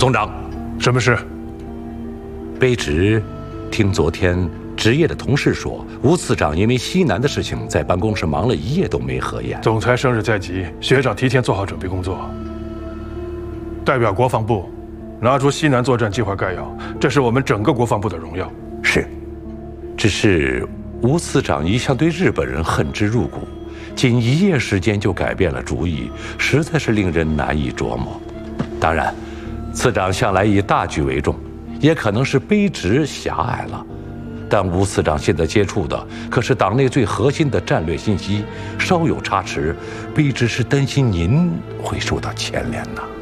总长， 什么事？ 卑职听昨天值夜的同事说，吴次长因为西南的事情，在办公室忙了一夜都没合眼。 总裁生日在即，学长提前做好准备工作，代表国防部拿出西南作战计划概要，这是我们整个国防部的荣耀。 是，只是吴次长一向对日本人恨之入骨，仅一夜时间就改变了主意，实在是令人难以琢磨。当然，次长向来以大局为重，也可能是卑职狭隘了。但吴次长现在接触的可是党内最核心的战略信息，稍有差池，卑职是担心您会受到牵连呐。